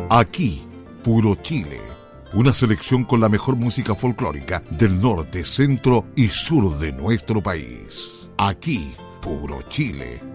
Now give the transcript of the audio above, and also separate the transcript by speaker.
Speaker 1: Aquí, Puro Chile. Una selección con la mejor música folclórica del norte, centro y sur de nuestro país. Aquí, Puro Chile.